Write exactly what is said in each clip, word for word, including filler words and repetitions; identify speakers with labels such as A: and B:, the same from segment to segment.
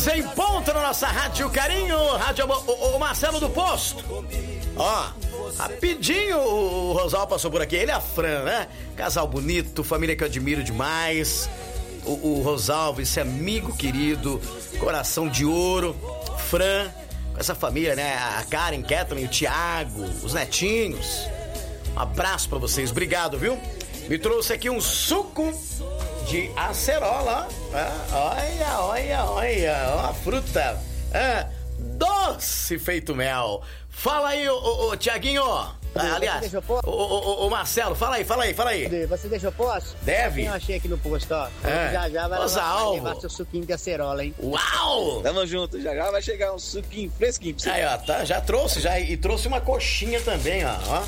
A: Sem ponto na nossa Rádio Carinho, Rádio Amor, o, o Marcelo do Posto. Ó, rapidinho o Rosal passou por aqui, ele é a Fran, né? Casal bonito, família que eu admiro demais. O, o Rosalvo, esse amigo querido, coração de ouro. Fran, com essa família, né? A Karen, Kathleen, o Thiago, os netinhos. Um abraço pra vocês, obrigado, viu? Me trouxe aqui um suco de acerola, ó. Olha, olha, olha, ó, a fruta. É, doce feito mel. Fala aí, ô, ô, ô Tiaguinho. Ah, aliás, ô, ô, ô, Marcelo, fala aí, fala aí, fala aí.
B: Você deixou posto?
A: Deve.
B: Eu achei aqui no posto, ó.
A: É.
B: Já já vai
A: Rosalvo.
B: levar seu suquinho de acerola, hein?
A: Uau!
C: Tamo junto, já já vai chegar um suquinho fresquinho pra você.
A: Aí, ó, tá, já trouxe, já, e trouxe uma coxinha também, ó, ó.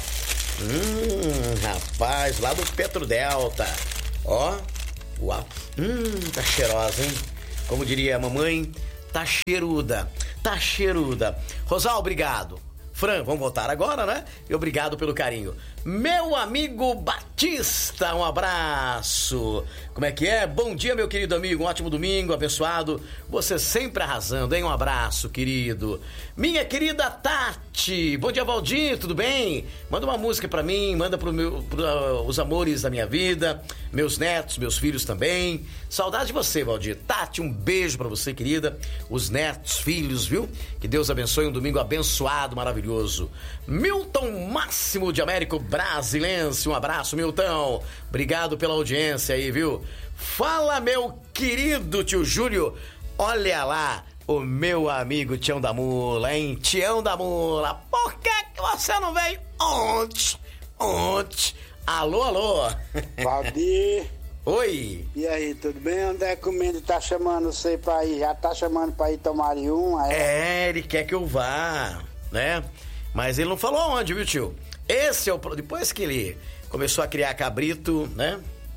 A: Hum, rapaz, lá do Petro Delta. Ó, uau. Hum, tá cheirosa, hein? Como diria a mamãe, tá cheiruda, tá cheiruda. Rosal, obrigado. Fran, vamos voltar agora, né? E obrigado pelo carinho. Meu amigo Batista, um abraço. Como é que é? Bom dia, meu querido amigo. Um ótimo domingo, abençoado. Você sempre arrasando, hein? Um abraço, querido. Minha querida Tati. Bom dia, Valdir, tudo bem? Manda uma música pra mim, manda pro meu, pro, uh, os amores da minha vida, meus netos, meus filhos também. Saudade de você, Valdir. Tati, um beijo pra você, querida. Os netos, filhos, viu? Que Deus abençoe um domingo abençoado, maravilhoso. Milton Máximo de Américo Brasilense, um abraço, Milton. Obrigado pela audiência aí, viu? Fala, meu querido tio Júlio. Olha lá, o meu amigo Tião da Mula, hein? Tião da Mula, por que que você não veio ontem? Ontem. Alô, alô.
D: Valdir.
A: Oi.
D: E aí, tudo bem? André Comendo tá chamando você pra ir, já tá chamando pra ir tomar uma, é?
A: É, ele quer que eu vá, né? Mas ele não falou onde, viu, tio? Esse é o... Depois que ele começou a criar cabrito, né?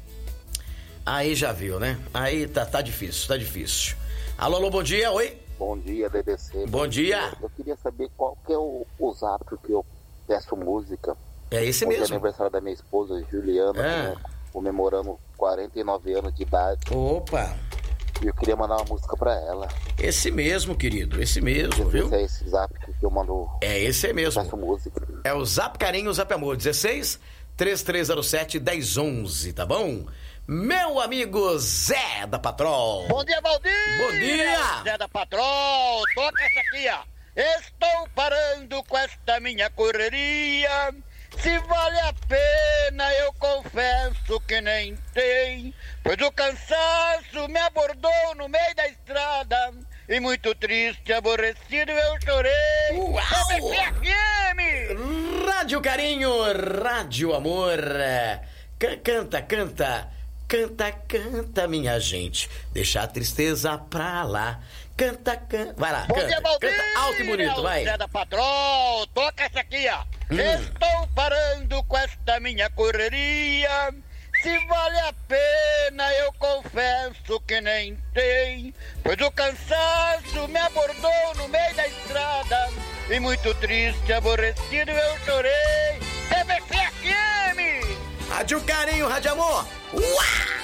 A: Aí já viu, né? Aí tá, tá difícil, tá difícil. Alô, alô, bom dia, oi.
E: Bom dia, B B C.
A: Bom, bom dia.
E: dia. Eu queria saber qual que é o, o zap que eu peço música.
A: É esse
E: Hoje
A: mesmo.
E: É aniversário da minha esposa, Juliana,
A: É.
E: né, comemorando quarenta e nove anos de idade.
A: Opa.
E: E eu queria mandar uma música pra ela.
A: Esse mesmo, querido, esse mesmo, viu?
E: É esse zap que eu mando.
A: É esse mesmo.
E: Peço música.
A: É o Zap Carinho, Zap Amor, dezesseis, três três zero sete, dez onze, tá bom? Meu amigo Zé da Patrol.
F: Bom dia, Valdir!
A: Bom dia!
F: Zé da Patrol, toca essa aqui, ó. Estou parando com esta minha correria. Se vale a pena, eu confesso que nem tem. Pois o cansaço me abordou no meio da estrada. E muito triste, aborrecido, eu chorei.
A: Uau!
F: R B C F M!
A: Rádio Carinho, Rádio Amor. C- canta, canta, canta, canta, minha gente. Deixa a tristeza pra lá. Canta, canta. Vai lá,
F: Bom
A: canta.
F: dia, Valdir!
A: Canta alto e bonito, vai.
F: Zé da Patrol, toca essa aqui, ó.
A: Hum.
F: Estou parando com esta minha correria. Se vale a pena, eu confesso que nem tem. Pois o cansaço me abordou no meio da estrada. E muito triste, aborrecido, eu chorei. R B C F M!
A: Rádio Carinho, Rádio Amor. Uau!